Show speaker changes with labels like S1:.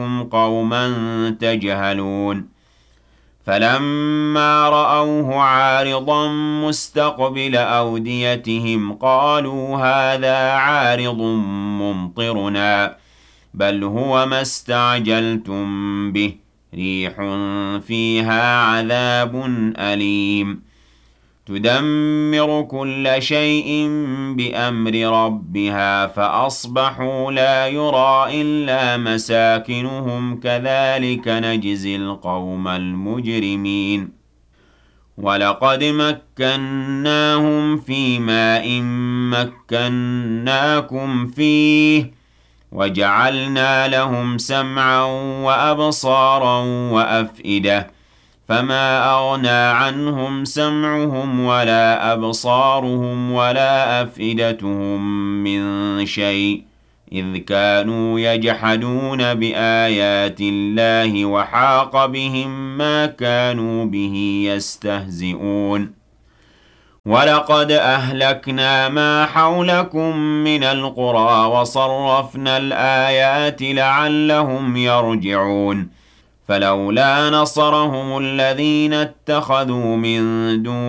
S1: قوما تجهلون فلما رأوه عارضا مستقبل أوديتهم قالوا هذا عارض ممطرنا بل هو ما استعجلتم به ريح فيها عذاب أليم تدمر كل شيء بأمر ربها فأصبحوا لا يرى إلا مساكنهم كذلك نجزي القوم المجرمين ولقد مكناهم في ماء مكناكم فيه وجعلنا لهم سمعا وأبصارا وأفئدة فما أغنى عنهم سمعهم ولا أبصارهم ولا أفئدتهم من شيء إذ كانوا يجحدون بآيات الله وحاق بهم ما كانوا به يستهزئون ولقد أهلكنا ما حولكم من القرى وصرفنا الآيات لعلهم يرجعون فلولا نصرهم الذين اتخذوا من دون